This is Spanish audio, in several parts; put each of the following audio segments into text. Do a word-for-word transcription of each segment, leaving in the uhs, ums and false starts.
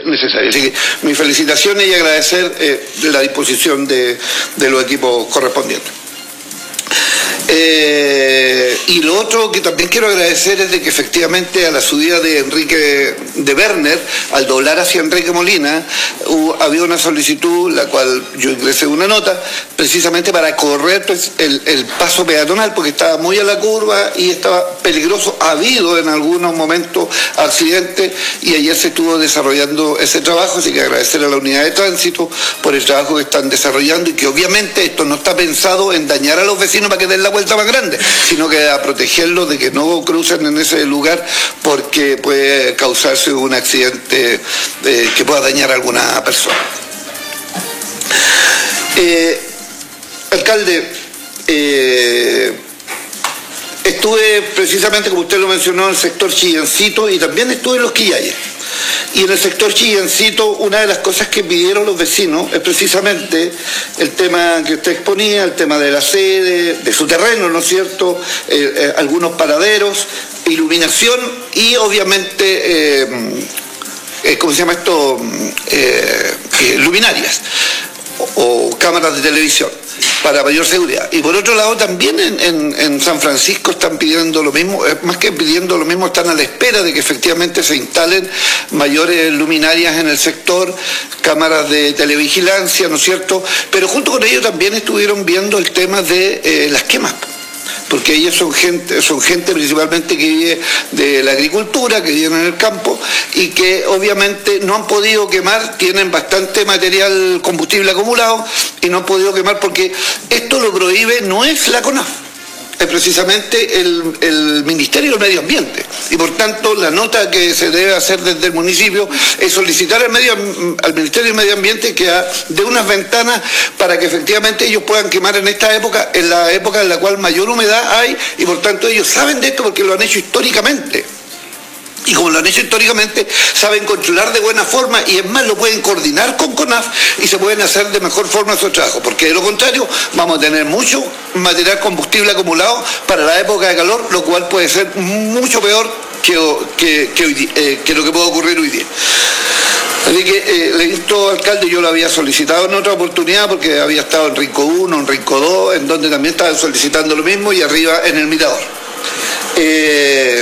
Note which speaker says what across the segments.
Speaker 1: necesaria. Así que mis felicitaciones y agradecer eh, la disposición de, de los equipos correspondientes. Eh, y lo otro que también quiero agradecer es de que efectivamente a la subida de Enrique de Werner, al doblar hacia Enrique Molina, hubo, había una solicitud, la cual yo ingresé una nota, precisamente para correr pues, el, el paso peatonal, porque estaba muy a la curva y estaba peligroso. Ha habido en algunos momentos accidentes y ayer se estuvo desarrollando ese trabajo, así que agradecer a la unidad de tránsito por el trabajo que están desarrollando y que obviamente esto no está pensado en dañar a los vecinos para que den la vuelta más grande, sino que a protegerlos de que no crucen en ese lugar porque puede causarse un accidente eh, que pueda dañar a alguna persona. Eh, alcalde, eh, estuve precisamente, como usted lo mencionó, en el sector Chillancito y también estuve en Los Quillayes. Y en el sector Chillancito, una de las cosas que pidieron los vecinos es precisamente el tema que usted exponía, el tema de la sede, de su terreno, ¿no es cierto?, eh, eh, algunos paraderos, iluminación y obviamente, eh, eh, ¿cómo se llama esto?, eh, eh, luminarias o, o cámaras de televisión para mayor seguridad. Y por otro lado también en, en, en San Francisco están pidiendo lo mismo, más que pidiendo lo mismo, están a la espera de que efectivamente se instalen mayores luminarias en el sector, cámaras de televigilancia, ¿no es cierto? Pero junto con ello también estuvieron viendo el tema de eh, las quemas, porque ellos son gente, son gente principalmente que vive de la agricultura, que viven en el campo y que obviamente no han podido quemar, tienen bastante material combustible acumulado y no han podido quemar porque esto lo prohíbe, no es la CONAF, es precisamente el, el Ministerio del Medio Ambiente. Y por tanto, la nota que se debe hacer desde el municipio es solicitar al, medio, al Ministerio del Medio Ambiente que dé unas ventanas para que efectivamente ellos puedan quemar en esta época, en la época en la cual mayor humedad hay, y por tanto ellos saben de esto porque lo han hecho históricamente. Y como lo han hecho históricamente, saben controlar de buena forma y es más, lo pueden coordinar con CONAF y se pueden hacer de mejor forma su trabajo, porque de lo contrario vamos a tener mucho material combustible acumulado para la época de calor, lo cual puede ser mucho peor que, que, que, hoy, eh, que lo que puede ocurrir hoy día. Así que eh, le insto, alcalde, yo lo había solicitado en otra oportunidad porque había estado en Rincón uno, en Rincón dos, en donde también estaban solicitando lo mismo y arriba en el Mirador. Eh,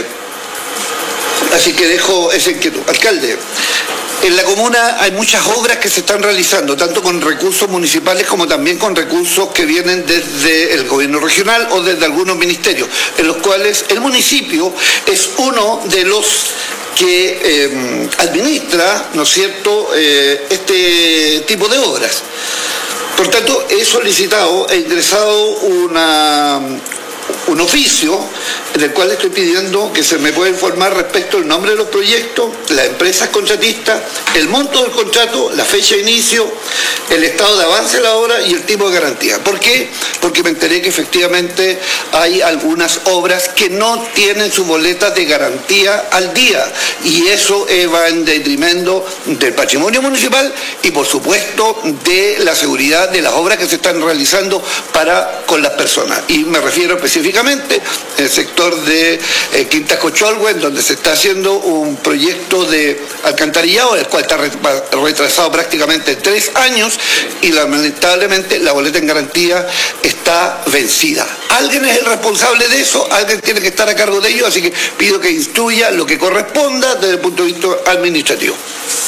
Speaker 1: Así que dejo esa inquietud. Alcalde, en la comuna hay muchas obras que se están realizando, tanto con recursos municipales como también con recursos que vienen desde el gobierno regional o desde algunos ministerios, en los cuales el municipio es uno de los que eh, administra, ¿no es cierto?, eh, este tipo de obras. Por tanto, he solicitado, he ingresado una... un oficio en el cual estoy pidiendo que se me pueda informar respecto al nombre de los proyectos, las empresas contratistas, el monto del contrato, la fecha de inicio, el estado de avance de la obra y el tipo de garantía. ¿Por qué? Porque me enteré que efectivamente hay algunas obras que no tienen su boleta de garantía al día y eso eh, va en detrimento del patrimonio municipal y por supuesto de la seguridad de las obras que se están realizando para con las personas. Y me refiero específicamente en el sector de eh, Quinta Cocholhue, en donde se está haciendo un proyecto de alcantarillado, el cual está retrasado prácticamente tres años y lamentablemente la boleta en garantía está vencida. Alguien es el responsable de eso, alguien tiene que estar a cargo de ello, así que pido que instruya lo que corresponda desde el punto de vista administrativo.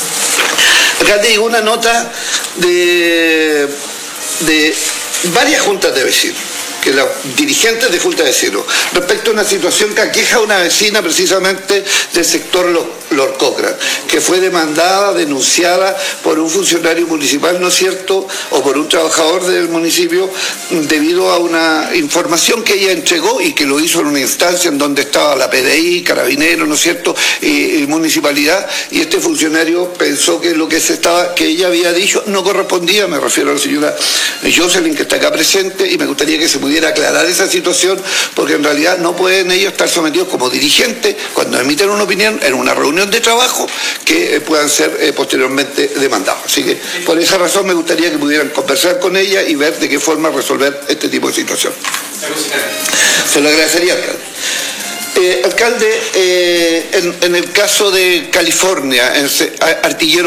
Speaker 1: Acá te digo una nota de, de varias juntas de vecinos, que los dirigentes de Junta de Vecinos, respecto a una situación que aqueja a una vecina precisamente del sector Lord Cochrane, que fue demandada, denunciada por un funcionario municipal, ¿no es cierto?, o por un trabajador del municipio, debido a una información que ella entregó y que lo hizo en una instancia en donde estaba la P D I, Carabineros, ¿no es cierto?, y, y Municipalidad, y este funcionario pensó que lo que se estaba, que ella había dicho no correspondía. Me refiero a la señora Jocelyn, que está acá presente, y me gustaría que se pudiera aclarar esa situación, porque en realidad no pueden ellos estar sometidos como dirigentes cuando emiten una opinión en una reunión de trabajo que eh, puedan ser eh, posteriormente demandados. Así que por esa razón me gustaría que pudieran conversar con ella y ver de qué forma resolver este tipo de situación. Se lo agradecería, alcalde. Eh, alcalde, eh, en, en el caso de California, en Artillero